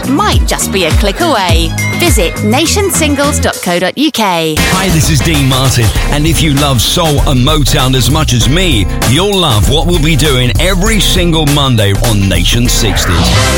might just be a click away. Visit nationsingles.co.uk. Hi, this is Dean Martin, and if you love soul and Motown as much as me, you'll love what we'll be doing every single Monday on Nation 60s.